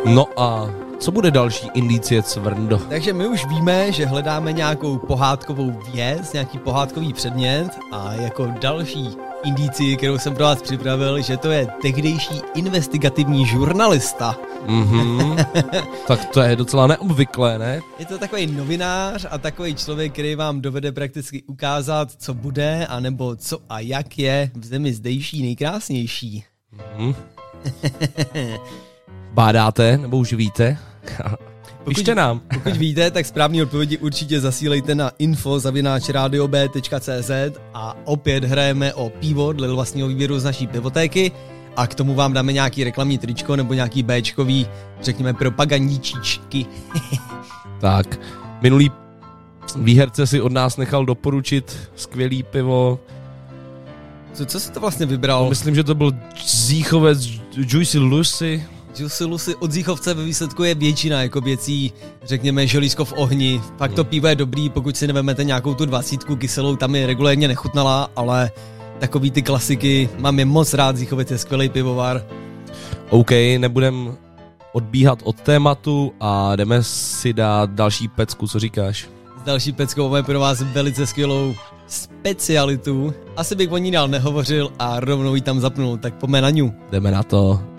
No a co bude další indicie, Cvrndo? Takže my už víme, že hledáme nějakou pohádkovou věc, nějaký pohádkový předmět a jako další indici, kterou jsem pro vás připravil, že to je tehdejší investigativní žurnalista. Tak to je docela neobvyklé, ne? Je to takový novinář a takový člověk, který vám dovede prakticky ukázat, co bude, anebo co a jak je v zemi zdejší nejkrásnější. Bádáte, nebo už víte? Pište nám. Pokud víte, tak správný odpovědi určitě zasílejte na info@radiob.cz a opět hrajeme o pivo dle vlastního výběru z naší pivotéky a k tomu vám dáme nějaký reklamní tričko nebo nějaký Bčkový, řekněme, propagandíčíčky. Tak, minulý výherce si od nás nechal doporučit skvělý pivo. Co jsi to vlastně vybral? Myslím, že to byl Zíchovec Juicy Lucy. Juicy Lucy od Zíchovce ve výsledku je většina jako věcí, řekněme, žolízko v ohni. Fakt to pivo je dobrý, pokud si nevemete nějakou tu 20 kyselou, tam je regulérně nechutnala, ale takový ty klasiky, mám je moc rád, Zíchovec je skvělý pivovar. OK, nebudem odbíhat od tématu a jdeme si dát další pecku, co říkáš? S další peckou máme pro vás velice skvělou specialitu. Asi bych o ní dál nehovořil a rovnou ji tam zapnul, tak pojďme na ňu. Jdeme na to.